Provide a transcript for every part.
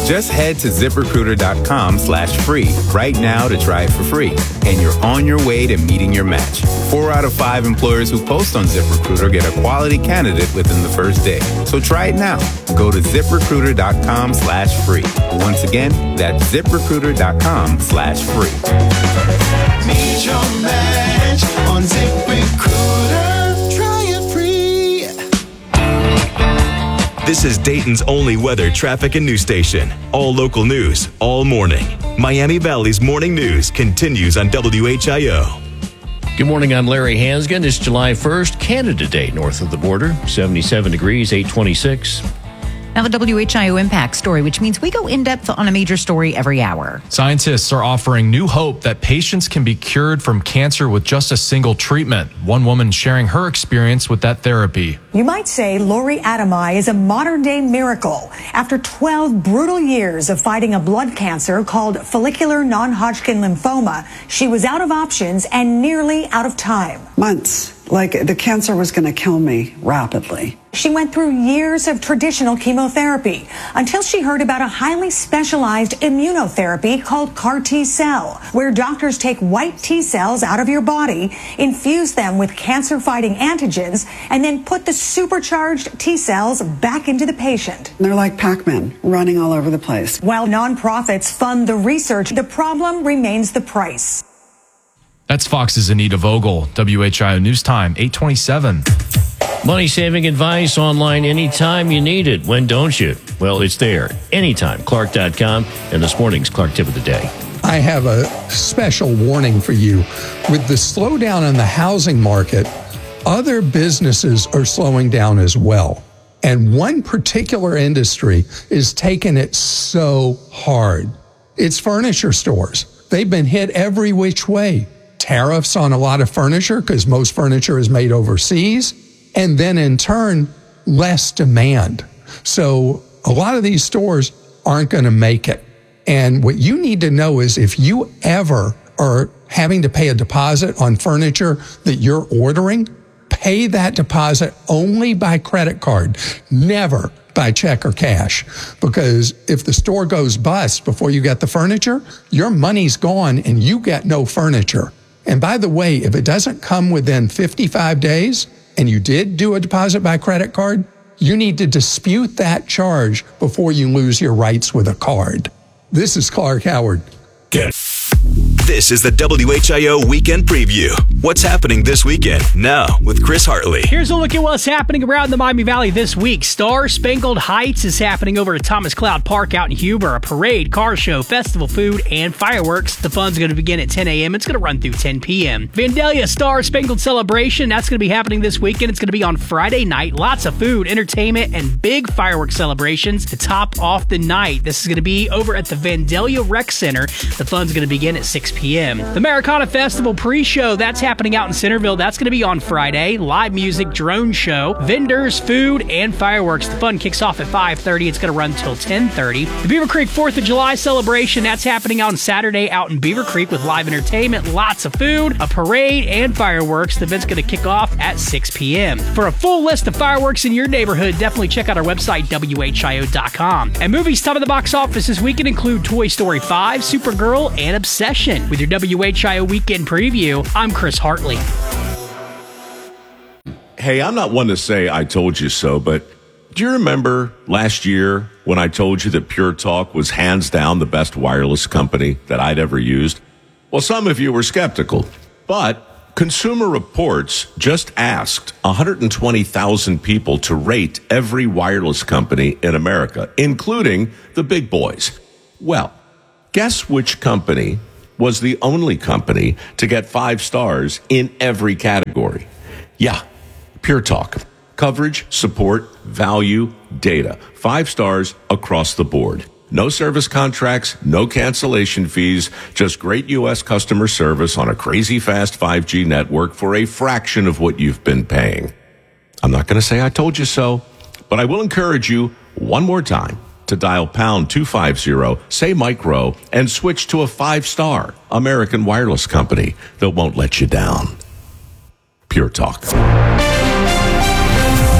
Just head to ZipRecruiter.com/free right now to try it for free. And you're on your way to meeting your match. 4 out of 5 employers who post on ZipRecruiter get a quality candidate within the first day. So try it now. Go to ZipRecruiter.com/free. Once again, that's ZipRecruiter.com/free. Meet your match on ZipRecruiter. Try it free. This is Dayton's only weather, traffic, and news station. All local news, all morning. Miami Valley's morning news continues on WHIO. Good morning, I'm Larry Hansgen. It's July 1st, Canada Day north of the border. 77 degrees, 826. Now the WHIO Impact Story, which means we go in-depth on a major story every hour. Scientists are offering new hope that patients can be cured from cancer with just a single treatment. One woman sharing her experience with that therapy. You might say Lori Adamai is a modern-day miracle. After 12 brutal years of fighting a blood cancer called follicular non-Hodgkin lymphoma, she was out of options and nearly out of time. Months. Like the cancer was going to kill me rapidly. She went through years of traditional chemotherapy until she heard about a highly specialized immunotherapy called CAR T-cell, where doctors take white T cells out of your body, infuse them with cancer-fighting antigens, and then put the supercharged T cells back into the patient. They're like Pac-Man, running all over the place. While nonprofits fund the research, the problem remains the price. That's Fox's Anita Vogel. WHIO News Time, 827. Money-saving advice online anytime you need it. When don't you? Well, it's there. Anytime. Clark.com. And this morning's Clark Tip of the Day. I have a special warning for you. With the slowdown in the housing market, other businesses are slowing down as well. And one particular industry is taking it so hard. It's furniture stores. They've been hit every which way. Tariffs on a lot of furniture because most furniture is made overseas, and then in turn, less demand. So a lot of these stores aren't going to make it. And what you need to know is if you ever are having to pay a deposit on furniture that you're ordering, pay that deposit only by credit card, never by check or cash. Because if the store goes bust before you get the furniture, your money's gone and you get no furniture. And by the way, if it doesn't come within 55 days and you did do a deposit by credit card, you need to dispute that charge before you lose your rights with a card. This is Clark Howard. This is the WHIO Weekend Preview. What's happening this weekend? Now with Chris Hartley. Here's a look at what's happening around the Miami Valley this week. Star Spangled Heights is happening over at Thomas Cloud Park out in Huber. A parade, car show, festival food, and fireworks. The fun's going to begin at 10 a.m. It's going to run through 10 p.m. Vandalia Star Spangled Celebration. That's going to be happening this weekend. It's going to be on Friday night. Lots of food, entertainment, and big fireworks celebrations to top off the night. This is going to be over at the Vandalia Rec Center. The fun's going to begin at 6 p.m. The Americana Festival pre-show, that's happening out in Centerville. That's going to be on Friday. Live music, drone show, vendors, food, and fireworks. The fun kicks off at 5:30. It's going to run till 10:30. The Beaver Creek 4th of July celebration, that's happening on Saturday out in Beaver Creek with live entertainment, lots of food, a parade, and fireworks. The event's going to kick off at 6 p.m. For a full list of fireworks in your neighborhood, definitely check out our website, WHIO.com. And movies top of the box office this weekend include Toy Story 5, Supergirl, and Obsession. With your WHIO Weekend Preview, I'm Chris Hartley. Hey, I'm not one to say I told you so, but do you remember last year when I told you that Pure Talk was hands down the best wireless company that I'd ever used? Well, some of you were skeptical, but Consumer Reports just asked 120,000 people to rate every wireless company in America, including the big boys. Well, guess which company was the only company to get 5 stars in every category? Yeah, Pure Talk. Coverage, support, value, data. 5 stars across the board. No service contracts, no cancellation fees, just great U.S. customer service on a crazy fast 5G network for a fraction of what you've been paying. I'm not going to say I told you so, but I will encourage you one more time to dial pound 250, say micro, and switch to a 5-star American wireless company that won't let you down. Pure Talk.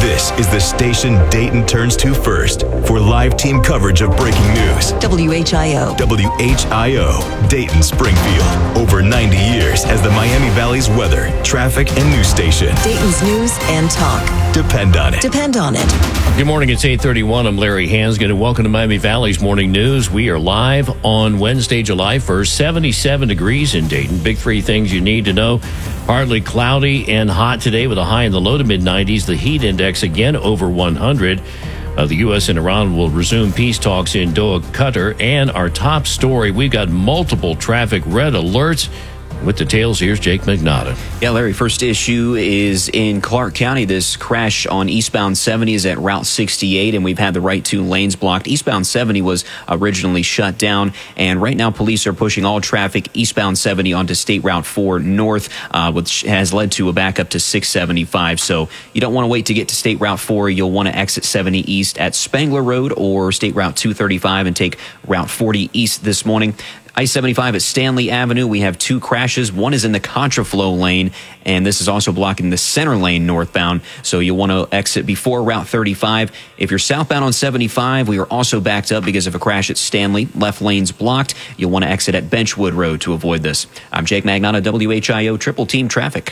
This is the station Dayton turns to first for live team coverage of breaking news. WHIO. WHIO, Dayton, Springfield. Over 90 years as the Miami Valley's weather, traffic, and news station. Dayton's news and talk. Depend on it. Depend on it. Good morning. It's 8:31. I'm Larry Hansgen, and welcome to Miami Valley's Morning News. We are live on Wednesday, July 1st, 77 degrees in Dayton. Big three things you need to know. Partly cloudy and hot today with a high in the low to mid-90s. The heat index again over 100. The U.S. and Iran will resume peace talks in Doha, Qatar. And our top story, we've got multiple traffic red alerts. With details, here's Jake Magnotta. Yeah, Larry, first issue is in Clark County. This crash on eastbound 70 is at Route 68, and we've had the right two lanes blocked. Eastbound 70 was originally shut down, and right now police are pushing all traffic eastbound 70 onto State Route 4 north, which has led to a backup to 675. So you don't want to wait to get to State Route 4. You'll want to exit 70 east at Spangler Road or State Route 235 and take Route 40 east this morning. I-75 at Stanley Avenue, we have two crashes. One is in the contraflow lane, and this is also blocking the center lane northbound. So you'll want to exit before Route 35. If you're southbound on 75, we are also backed up because of a crash at Stanley. Left lane's blocked. You'll want to exit at Benchwood Road to avoid this. I'm Jake Magnotta, WHIO Triple Team Traffic.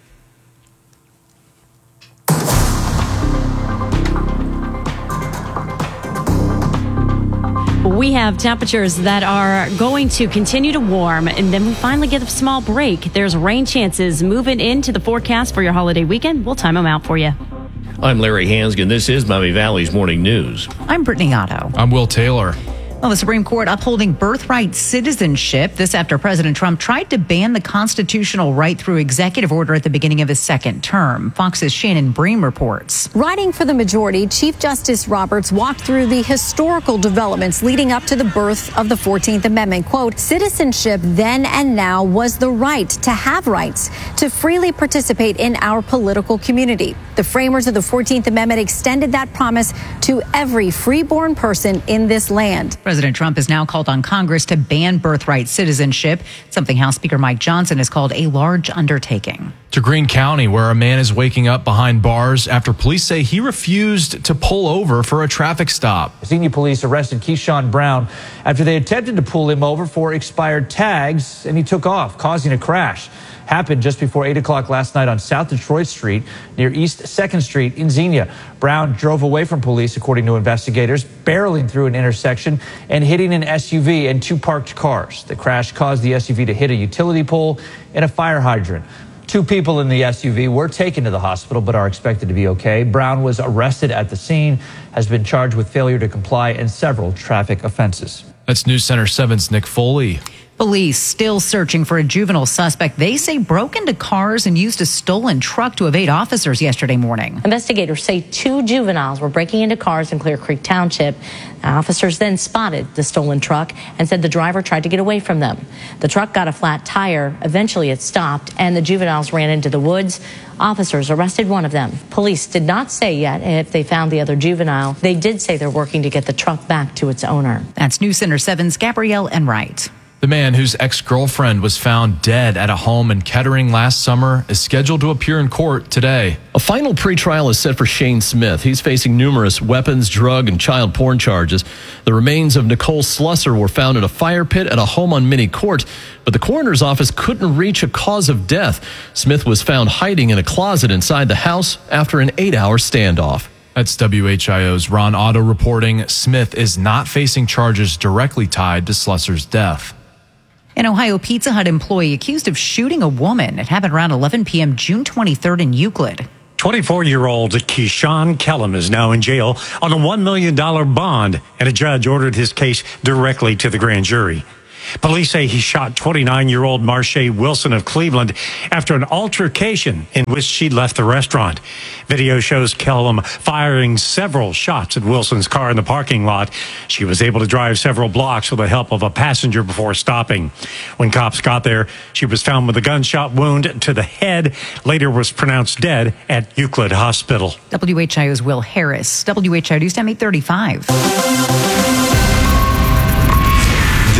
We have temperatures that are going to continue to warm, and then we finally get a small break. There's rain chances moving into the forecast for your holiday weekend. We'll time them out for you. I'm Larry Hansgen. This is Miami Valley's Morning News. I'm Brittany Otto. I'm Will Taylor. Well, the Supreme Court upholding birthright citizenship. This after President Trump tried to ban the constitutional right through executive order at the beginning of his second term. Fox's Shannon Bream reports. Writing for the majority, Chief Justice Roberts walked through the historical developments leading up to the birth of the 14th Amendment. Quote, citizenship then and now was the right to have rights, to freely participate in our political community. The framers of the 14th Amendment extended that promise to every freeborn person in this land. President Trump has now called on Congress to ban birthright citizenship, something House Speaker Mike Johnson has called a large undertaking. To Greene County, where a man is waking up behind bars after police say he refused to pull over for a traffic stop. Senior police arrested Keyshawn Brown after they attempted to pull him over for expired tags, and he took off, causing a crash. Happened just before 8 o'clock last night on South Detroit Street near East 2nd Street in Xenia. Brown drove away from police, according to investigators, barreling through an intersection and hitting an SUV and two parked cars. The crash caused the SUV to hit a utility pole and a fire hydrant. Two people in the SUV were taken to the hospital but are expected to be okay. Brown was arrested at the scene, has been charged with failure to comply and several traffic offenses. That's News Center 7's Nick Foley. Police still searching for a juvenile suspect they say broke into cars and used a stolen truck to evade officers yesterday morning. Investigators say two juveniles were breaking into cars in Clear Creek Township. Officers then spotted the stolen truck and said the driver tried to get away from them. The truck got a flat tire. Eventually it stopped and the juveniles ran into the woods. Officers arrested one of them. Police did not say yet if they found the other juvenile. They did say they're working to get the truck back to its owner. That's News Center 7's Gabrielle Enright. The man whose ex-girlfriend was found dead at a home in Kettering last summer is scheduled to appear in court today. A final pretrial is set for Shane Smith. He's facing numerous weapons, drug, and child porn charges. The remains of Nicole Slusser were found in a fire pit at a home on Mini Court, but the coroner's office couldn't reach a cause of death. Smith was found hiding in a closet inside the house after an 8-hour standoff. That's WHIO's Ron Otto reporting. Smith is not facing charges directly tied to Slusser's death. An Ohio Pizza Hut employee accused of shooting a woman. It happened around 11 p.m. June 23rd in Euclid. 24-year-old Keyshawn Kellum is now in jail on a $1 million bond, and a judge ordered his case directly to the grand jury. Police say he shot 29-year-old Marsha Wilson of Cleveland after an altercation in which she left the restaurant. Video shows Kellum firing several shots at Wilson's car in the parking lot. She was able to drive several blocks with the help of a passenger before stopping. When cops got there, she was found with a gunshot wound to the head, later was pronounced dead at Euclid Hospital. WHIO's Will Harris. WHIO News Time 8:35. This is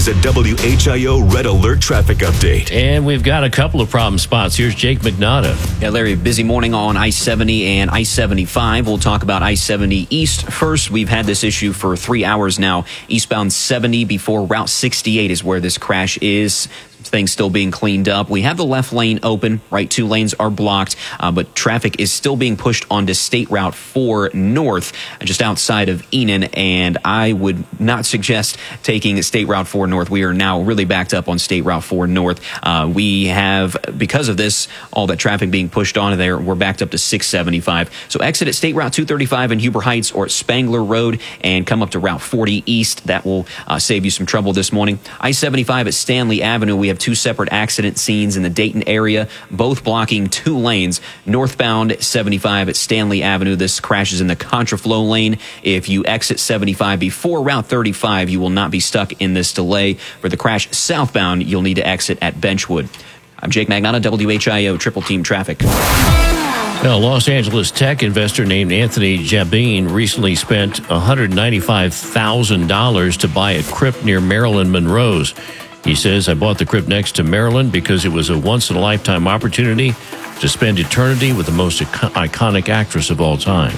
is a WHIO Red Alert traffic update. And we've got a couple of problem spots. Here's Jake McNaughton. Yeah, Larry, busy morning on I-70 and I-75. We'll talk about I-70 East first. We've had this issue for 3 hours now. Eastbound 70 before Route 68 is where this crash is. Things still being cleaned up. We have the left lane open, right 2 lanes are blocked, but traffic is still being pushed onto State Route 4 North, just outside of Enon, and I would not suggest taking State Route 4 North. We are now really backed up on State Route 4 North. We have, because of this, all that traffic being pushed onto there, we're backed up to 675. So exit at State Route 235 in Huber Heights or at Spangler Road and come up to Route 40 East. That will save you some trouble this morning. I-75 at Stanley Avenue, we have 2 separate accident scenes in the Dayton area, both blocking 2 lanes. Northbound 75 at Stanley Avenue, this crashes in the contraflow lane. If you exit 75 before Route 35, you will not be stuck in this delay. For the crash southbound, you'll need to exit at Benchwood. I'm Jake Magnotta, WHIO Triple Team Traffic. A Los Angeles tech investor named Anthony Jabin recently spent $195,000 to buy a crypt near Marilyn Monroe's. He says, I bought the crypt next to Marilyn because it was a once-in-a-lifetime opportunity to spend eternity with the most iconic actress of all time.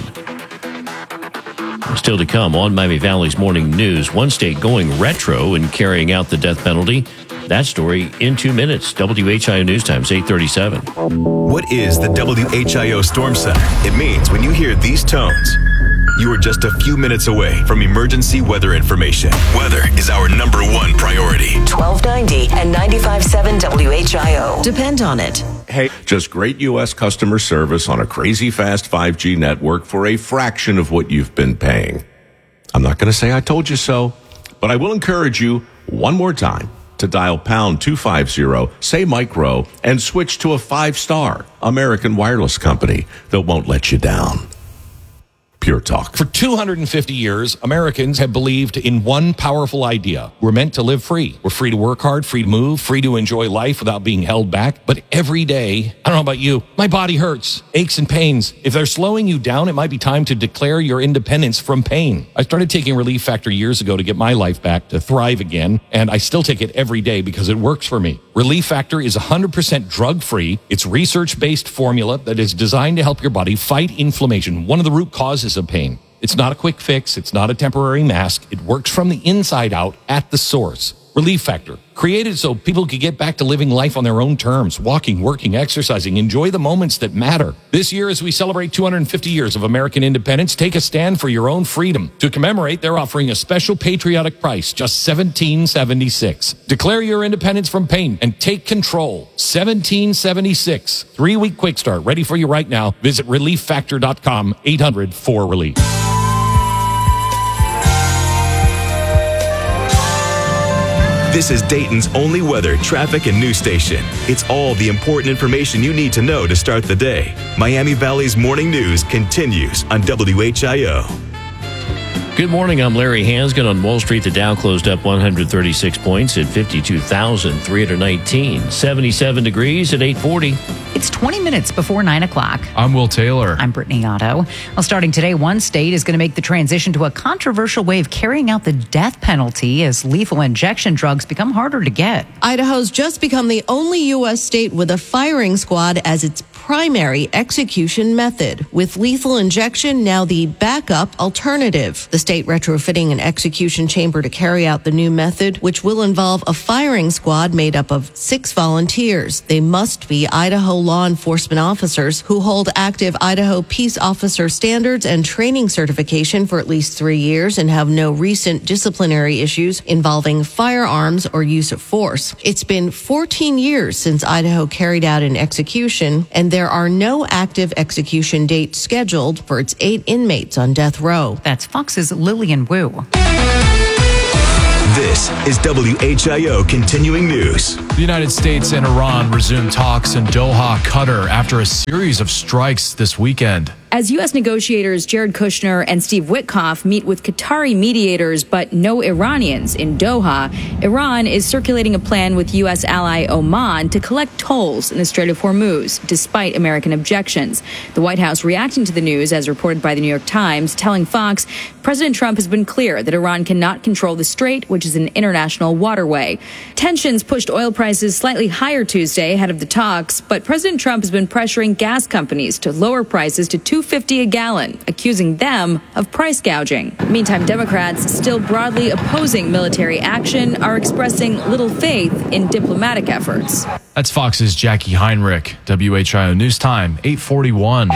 Still to come on Miami Valley's Morning News, one state going retro and carrying out the death penalty. That story in 2 minutes. WHIO News Times, 8:37. What is the WHIO Storm Center? It means when you hear these tones, you are just a few minutes away from emergency weather information. Weather is our #1 priority. 1290 and 95.7 WHIO. Depend on it. Hey, just great U.S. customer service on a crazy fast 5G network for a fraction of what you've been paying. I'm not going to say I told you so, but I will encourage you one more time to dial pound 250, say micro, and switch to a 5-star American wireless company that won't let you down. Pure Talk. For 250 years, Americans have believed in one powerful idea. We're meant to live free. We're free to work hard, free to move, free to enjoy life without being held back. But every day, I don't know about you, my body hurts, aches and pains. If they're slowing you down, it might be time to declare your independence from pain. I started taking Relief Factor years ago to get my life back, to thrive again, and I still take it every day because it works for me. Relief Factor is 100% drug-free. It's research-based formula that is designed to help your body fight inflammation, one of the root causes of pain. It's not a quick fix. It's not a temporary mask. It works from the inside out at the source. Relief Factor, created so people could get back to living life on their own terms, walking, working, exercising, enjoy the moments that matter. This year, as we celebrate 250 years of American independence, take a stand for your own freedom. To commemorate, they're offering a special patriotic price, just $17.76. Declare your independence from pain and take control. $17.76. 3-week quick start, ready for you right now. Visit ReliefFactor.com, 800-4RELIEF. This is Dayton's only weather, traffic, and news station. It's all the important information you need to know to start the day. Miami Valley's Morning News continues on WHIO. Good morning. I'm Larry Hansgen. On Wall Street, the Dow closed up 136 points at 52,319. 77 degrees at 8:40. It's 20 minutes before 9 o'clock. I'm Will Taylor. I'm Brittany Otto. Well, starting today, one state is going to make the transition to a controversial way of carrying out the death penalty as lethal injection drugs become harder to get. Idaho's just become the only U.S. state with a firing squad as its primary execution method, with lethal injection now the backup alternative. The state retrofitting an execution chamber to carry out the new method, which will involve a firing squad made up of 6 volunteers. They must be Idaho law enforcement officers who hold active Idaho peace officer standards and training certification for at least 3 years and have no recent disciplinary issues involving firearms or use of force. It's been 14 years since Idaho carried out an execution, and there are no active execution dates scheduled for its 8 inmates on death row. That's Fox's Lillian Wu. This is WHIO Continuing News. The United States and Iran resumed talks in Doha, Qatar, after a series of strikes this weekend. As U.S. negotiators Jared Kushner and Steve Witkoff meet with Qatari mediators but no Iranians in Doha, Iran is circulating a plan with U.S. ally Oman to collect tolls in the Strait of Hormuz, despite American objections. The White House reacting to the news, as reported by the New York Times, telling Fox President Trump has been clear that Iran cannot control the strait, which is an international waterway. Tensions pushed oil prices slightly higher Tuesday ahead of the talks, but President Trump has been pressuring gas companies to lower prices to $2.50 a gallon, accusing them of price gouging. Meantime, Democrats, still broadly opposing military action, are expressing little faith in diplomatic efforts. That's Fox's Jackie Heinrich. WHIO News Time, 8:41.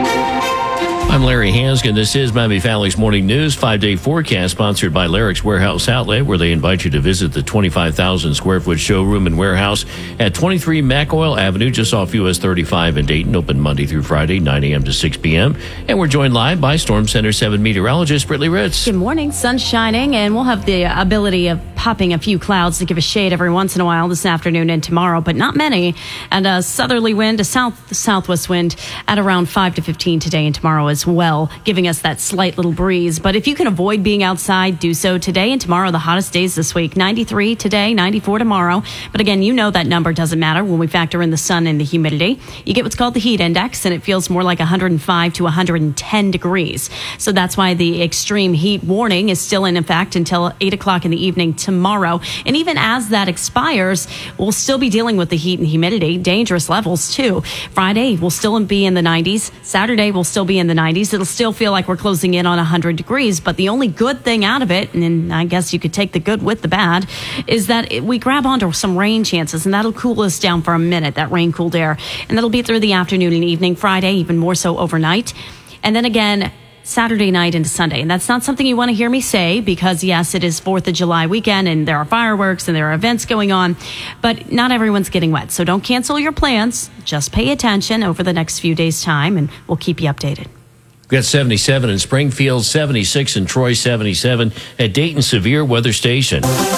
I'm Larry Hansgen. This is Miami Valley's Morning News 5-day forecast, sponsored by Larrick's Warehouse Outlet, where they invite you to visit the 25,000 square foot showroom and warehouse at 23 McOil Avenue, just off US 35 in Dayton. Open Monday through Friday, 9 a.m. to 6 p.m. And we're joined live by Storm Center 7 meteorologist Brittany Ritz. Good morning. Sun's shining, and we'll have the ability of popping a few clouds to give us shade every once in a while this afternoon and tomorrow, but not many. And a southerly wind, a southwest wind at around 5 to 15 today and tomorrow as well, giving us that slight little breeze. But if you can avoid being outside, do so today and tomorrow. The hottest days this week, 93 today, 94 tomorrow. But again, you know that number doesn't matter when we factor in the sun and the humidity. You get what's called the heat index, and it feels more like 105 to 110 degrees. So that's why the extreme heat warning is still in effect until 8 o'clock in the evening tomorrow. And even as that expires, we'll still be dealing with the heat and humidity, dangerous levels too. Friday will still be in the 90s. Saturday will still be in the 90s. It'll still feel like we're closing in on 100 degrees. But the only good thing out of it, and I guess you could take the good with the bad, is that we grab onto some rain chances, and that'll cool us down for a minute, that rain-cooled air. And that'll be through the afternoon and evening, Friday, even more so overnight. And then again, Saturday night into Sunday. And that's not something you want to hear me say, because yes, it is 4th of July weekend and there are fireworks and there are events going on, but not everyone's getting wet. So don't cancel your plans. Just pay attention over the next few days' time, and we'll keep you updated. We've got 77 in Springfield, 76 in Troy, 77 at Dayton Severe Weather Station.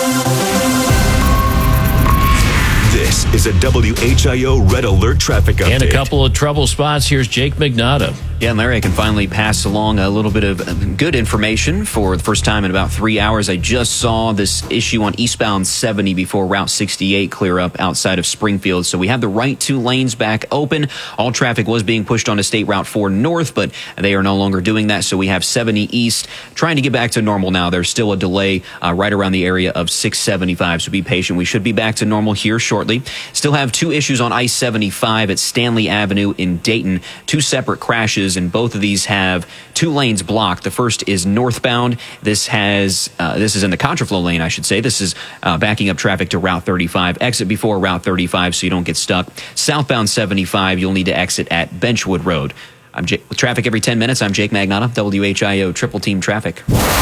This is a WHIO Red Alert traffic update. And a couple of trouble spots. Here's Jake Magnotta. Yeah, and Larry, I can finally pass along a little bit of good information for the first time in about 3 hours. I just saw this issue on eastbound 70 before Route 68 clear up outside of Springfield. So we have the right two lanes back open. All traffic was being pushed onto State Route 4 north, but they are no longer doing that. So we have 70 east trying to get back to normal now. There's still a delay right around the area of 675. So be patient. We should be back to normal here shortly. Still have two issues on I-75 at Stanley Avenue in Dayton. Two separate crashes, and both of these have two lanes blocked. The first is northbound. This is in the contraflow lane, I should say. This is backing up traffic to Route 35. Exit before Route 35 so you don't get stuck. Southbound 75, you'll need to exit at Benchwood Road. With traffic every 10 minutes, I'm Jake Magnotta, WHIO Triple Team Traffic.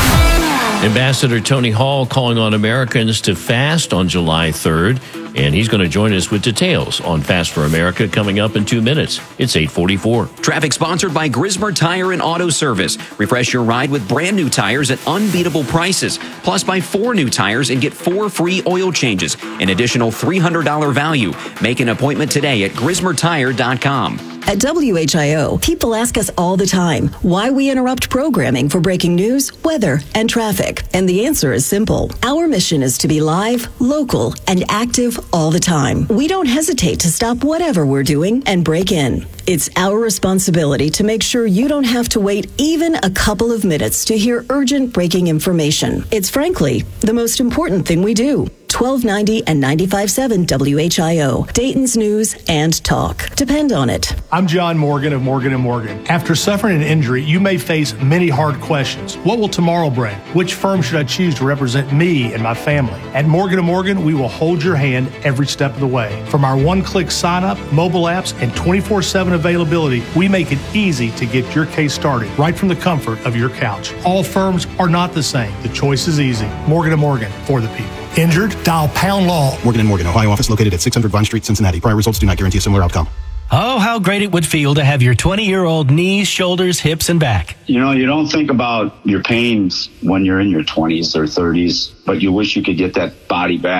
Ambassador Tony Hall calling on Americans to fast on July 3rd, and he's going to join us with details on Fast for America coming up in 2 minutes. It's 8:44. Traffic sponsored by Grismer Tire and Auto Service. Refresh your ride with brand new tires at unbeatable prices. Plus, buy 4 new tires and get 4 free oil changes. An additional $300 value. Make an appointment today at GrismerTire.com. At WHIO, people ask us all the time why we interrupt programming for breaking news, weather, and traffic. And the answer is simple. Our mission is to be live, local, and active all the time. We don't hesitate to stop whatever we're doing and break in. It's our responsibility to make sure you don't have to wait even a couple of minutes to hear urgent breaking information. It's frankly the most important thing we do. 1290 and 95.7 WHIO, Dayton's news and talk. Depend on it. I'm John Morgan of Morgan & Morgan. After suffering an injury, you may face many hard questions. What will tomorrow bring? Which firm should I choose to represent me and my family? At Morgan & Morgan, we will hold your hand every step of the way. From our one-click sign-up, mobile apps, and 24/7 availability, we make it easy to get your case started right from the comfort of your couch. All firms are not the same. The choice is easy. Morgan & Morgan, for the people. Injured? Dial Pound Law. Morgan & Morgan, Ohio office located at 600 Vine Street, Cincinnati. Prior results do not guarantee a similar outcome. Oh, how great it would feel to have your 20-year-old knees, shoulders, hips, and back. You know, you don't think about your pains when you're in your 20s or 30s, but you wish you could get that body back.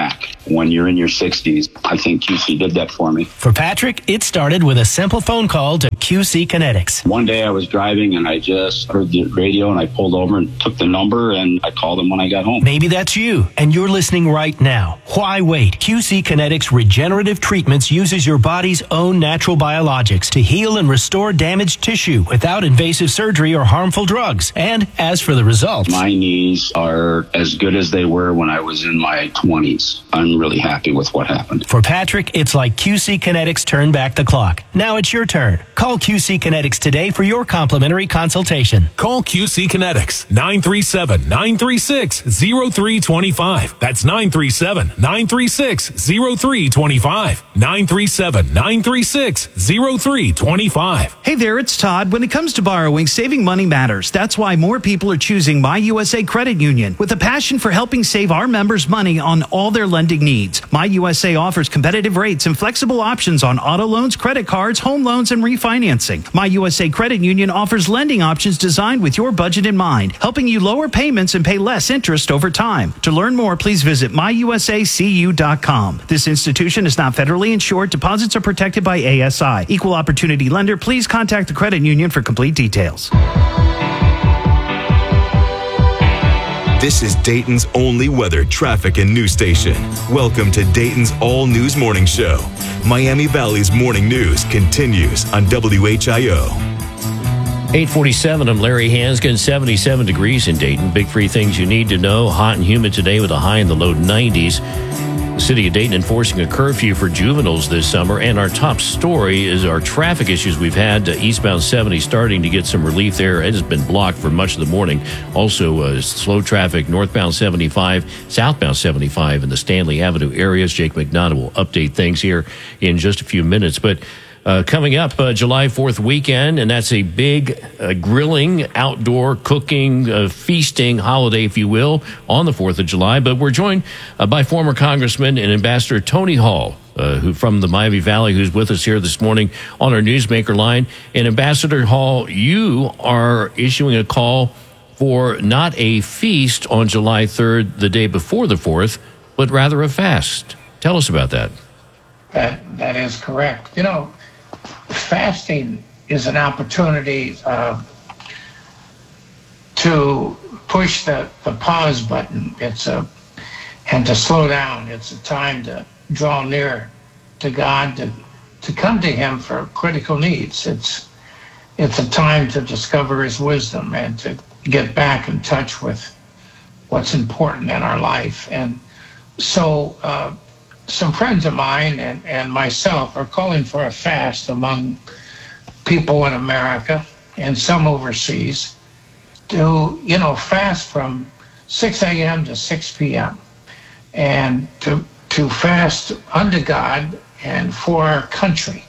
when you're in your 60s. I think QC did that for me. For Patrick, it started with a simple phone call to QC Kinetics. One day I was driving and I just heard the radio and I pulled over and took the number and I called them when I got home. Maybe that's you, and you're listening right now. Why wait? QC Kinetics Regenerative Treatments uses your body's own natural biologics to heal and restore damaged tissue without invasive surgery or harmful drugs. And as for the results, my knees are as good as they were when I was in my 20s. I'm really happy with what happened. For Patrick, it's like QC Kinetics turned back the clock. Now it's your turn. Call QC Kinetics today for your complimentary consultation. Call QC Kinetics, 937-936-0325. That's 937-936-0325. 937-936-0325. Hey there, it's Todd. When it comes to borrowing, saving money matters. That's why more people are choosing My USA Credit Union. With a passion for helping save our members money on all their lending needs, My USA offers competitive rates and flexible options on auto loans, credit cards, home loans, and refinancing. My USA Credit Union offers lending options designed with your budget in mind, helping you lower payments and pay less interest over time. To learn more, please visit myusacu.com. This institution is not federally insured. Deposits are protected by ASI. Equal opportunity lender. Please contact the credit union for complete details. This is Dayton's only weather, traffic, and news station. Welcome to Dayton's All News Morning Show. Miami Valley's morning news continues on WHIO. 847, I'm Larry Hanskin, 77 degrees in Dayton. Big three things you need to know. Hot and humid today with a high in the low 90s. The city of Dayton enforcing a curfew for juveniles this summer. And our top story is our traffic issues we've had. Eastbound 70 starting to get some relief there. It has been blocked for much of the morning. Also, slow traffic northbound 75, southbound 75 in the Stanley Avenue areas. Jake McDonough will update things here in just a few minutes. But coming up, July 4th weekend, and that's a big grilling, outdoor cooking, feasting holiday, if you will, on the 4th of July. But we're joined by former Congressman and Ambassador Tony Hall, who from the Miami Valley, who's with us here this morning on our Newsmaker line. And Ambassador Hall, you are issuing a call for not a feast on July 3rd, the day before the 4th, but rather a fast. Tell us about that. That is correct. You know, fasting is an opportunity to push the pause button. And to slow down. It's a time to draw near to God, to come to Him for critical needs. It's a time to discover His wisdom and to get back in touch with what's important in our life. And so some friends of mine and myself are calling for a fast among people in America and some overseas to, fast from 6 a.m. to 6 p.m. and to fast unto God and for our country.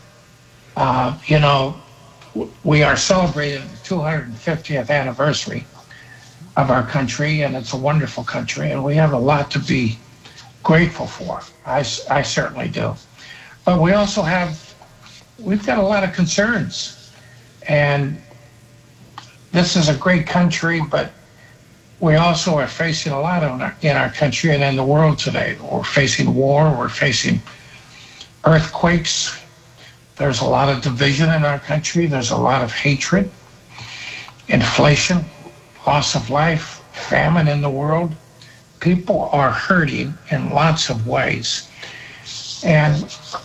We are celebrating the 250th anniversary of our country, and it's a wonderful country, and we have a lot to be grateful for. I certainly do. But we've got a lot of concerns. And this is a great country, but we also are facing a lot in our country and in the world today. We're facing war, we're facing earthquakes. There's a lot of division in our country. There's a lot of hatred, inflation, loss of life, famine in the world. People are hurting in lots of ways. And,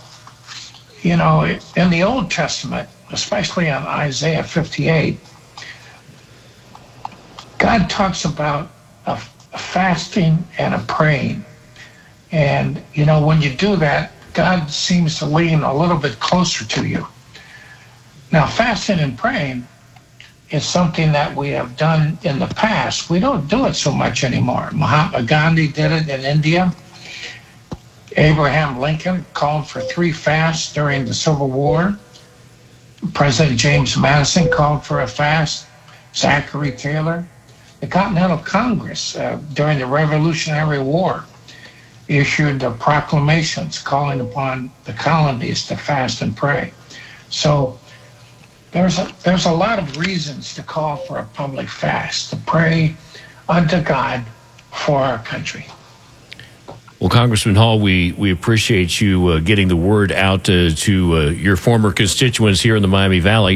in the Old Testament, especially on Isaiah 58, God talks about a fasting and a praying. And, when you do that, God seems to lean a little bit closer to you. Now, fasting and praying is something that we have done in the past. We don't do it so much anymore. Mahatma Gandhi did it in India. Abraham Lincoln called for 3 fasts during the Civil War. President James Madison called for a fast. Zachary Taylor. The Continental Congress during the Revolutionary War issued proclamations calling upon the colonies to fast and pray. So there's a lot of reasons to call for a public fast, to pray unto God for our country. Well, Congressman Hall, we appreciate you getting the word out to your former constituents here in the Miami Valley.